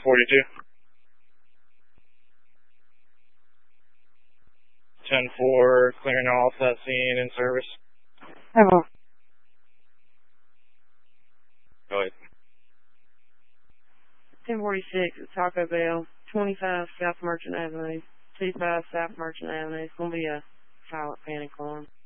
42. 10-4, clearing off that scene in service. Hello. Go ahead. 1046 at Taco Bell, 25 South Merchant Avenue, 25 South Merchant Avenue. It's going to be a silent panic alarm.